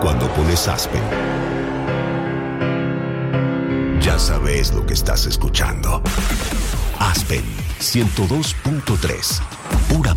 Cuando pones Aspen, ya sabes lo que estás escuchando. Aspen 102.3, pura